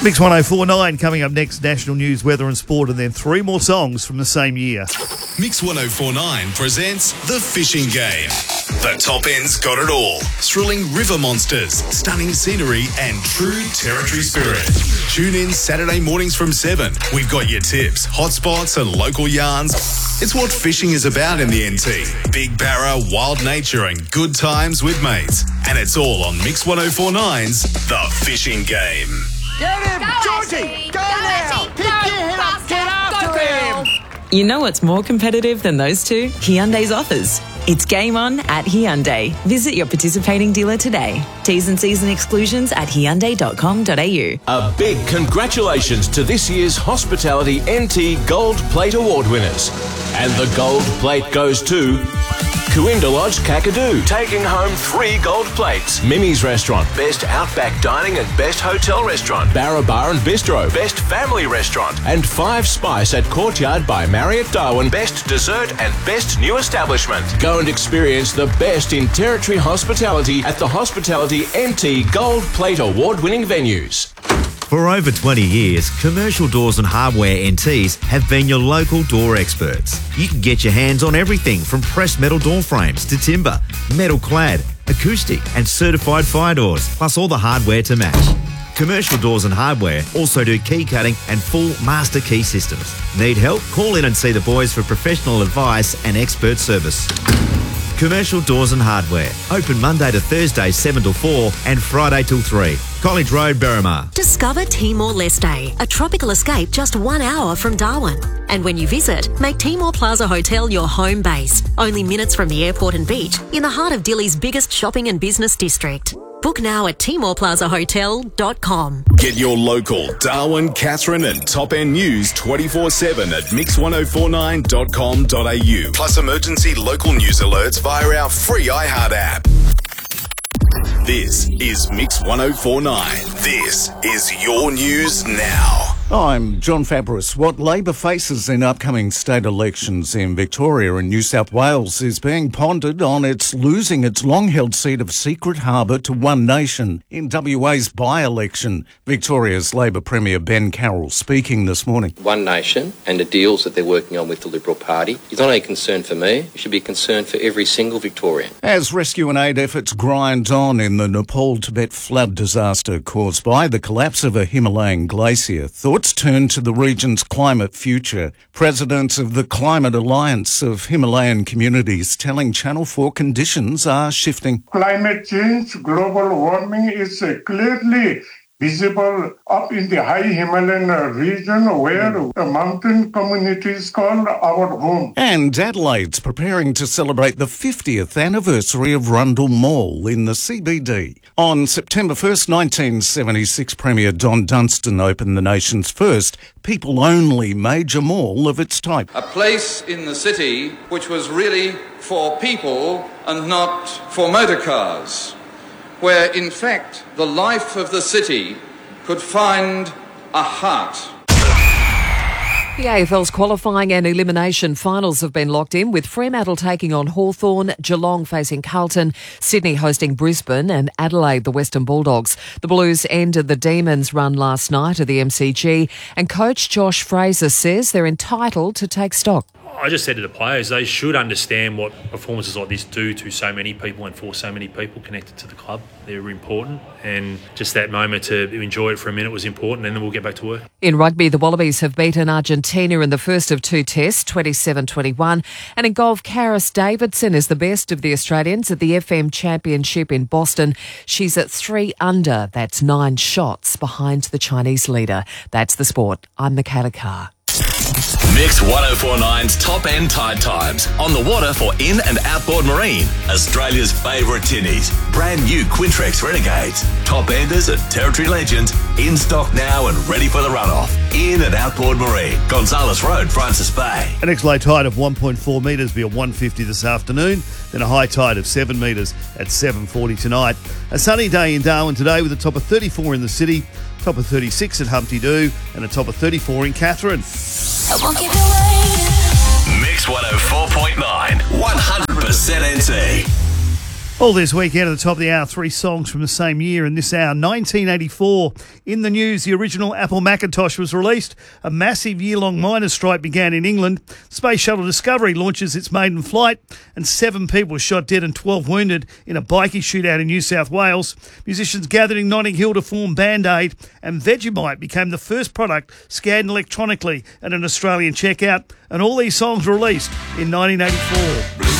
Mix 1049 coming up next, national news, weather and sport, and then three more songs from the same year. Mix 1049 presents The Fishing Game. The top end's got it all. Thrilling river monsters, stunning scenery, and true territory spirit. Tune in Saturday mornings from 7. We've got your tips, hotspots, and local yarns. It's what fishing is about in the NT. Big barra, wild nature, and good times with mates. And it's all on Mix 1049's The Fishing Game. Get him! Georgie! Go now! Pick your head up! Get after him! You know what's more competitive than those two? Hyundai's offers. It's game on at Hyundai. Visit your participating dealer today. T's and C's and exclusions at hyundai.com.au. A big congratulations to this year's Hospitality NT Gold Plate Award winners. And the Gold Plate goes to Cooinda Lodge Kakadu, taking home 3 gold plates. Mimi's Restaurant, Best Outback Dining and Best Hotel Restaurant. Barra Bar and Bistro, Best Family Restaurant. And 5 Spice at Courtyard by Marriott Darwin, Best Dessert and Best New Establishment. Go and experience the best in territory hospitality at the Hospitality NT Gold Plate Award-winning venues. For over 20 years, Commercial Doors and Hardware NTs have been your local door experts. You can get your hands on everything from pressed metal door frames to timber, metal clad, acoustic and certified fire doors, plus all the hardware to match. Commercial Doors and Hardware also do key cutting and full master key systems. Need help? Call in and see the boys for professional advice and expert service. Commercial Doors and Hardware. Open Monday to Thursday 7 till 4 and Friday till 3. College Road, Berrimah. Discover Timor-Leste, a tropical escape just 1 hour from Darwin. And when you visit, make Timor Plaza Hotel your home base. Only minutes from the airport and beach, in the heart of Dili's biggest shopping and business district. Book now at timorplazahotel.com. Get your local Darwin, Katherine and Top End news 24/7 at mix1049.com.au. Plus emergency local news alerts via our free iHeart app. This is Mix 1049. This is your news now. I'm John Fabris. What Labor faces in upcoming state elections in Victoria and New South Wales is being pondered on its losing its long-held seat of Secret Harbour to One Nation in WA's by-election. Victoria's Labor Premier Ben Carroll speaking this morning. One Nation and the deals that they're working on with the Liberal Party is not only a concern for me, it should be a concern for every single Victorian. As rescue and aid efforts grind on in the Nepal-Tibet flood disaster caused by the collapse of a Himalayan glacier, thoughts turn to the region's climate future. President of the Climate Alliance of Himalayan Communities telling Channel 4 conditions are shifting. Climate change, global warming is clearly visible up in the high Himalayan region where the mountain communities call our home. And Adelaide's preparing to celebrate the 50th anniversary of Rundle Mall in the CBD. On September 1st, 1976, Premier Don Dunstan opened the nation's first people-only major mall of its type. A place in the city which was really for people and not for motor cars, where in fact the life of the city could find a heart. The AFL's qualifying and elimination finals have been locked in, with Fremantle taking on Hawthorn, Geelong facing Carlton, Sydney hosting Brisbane and Adelaide the Western Bulldogs. The Blues ended the Demons' run last night at the MCG, and coach Josh Fraser says they're entitled to take stock. I just said to the players, they should understand what performances like this do to so many people and for so many people connected to the club. They're important, and just that moment to enjoy it for a minute was important, and then we'll get back to work. In rugby, the Wallabies have beaten Argentina in the first of 2 tests, 27-21. And in golf, Karis Davidson is the best of the Australians at the FM Championship in Boston. She's at 3 under. That's 9 shots behind the Chinese leader. That's the sport. I'm Michaela Carr. Mix 1049's Top End Tide Times. On the water for in- and outboard marine. Australia's favourite tinnies. Brand new Quintrex Renegades. Top Enders and Territory Legends. In stock now and ready for the runoff. In- and outboard marine. Gonzales Road, Francis Bay. An next-low tide of 1.4 metres via 1:50 this afternoon. Then a high tide of 7 metres at 7:40 tonight. A sunny day in Darwin today with a top of 34 in the city, top of 36 at Humpty Doo, and a top of 34 in Katherine. Mix 104.9, 100% NT. All this weekend at the top of the hour, 3 songs from the same year. In this hour, 1984, in the news, the original Apple Macintosh was released. A massive year-long miners' strike began in England. Space Shuttle Discovery launches its maiden flight, and 7 people shot dead and 12 wounded in a bikie shootout in New South Wales. Musicians gathered in Notting Hill to form Band Aid, and Vegemite became the first product scanned electronically at an Australian checkout. And all these songs were released in 1984.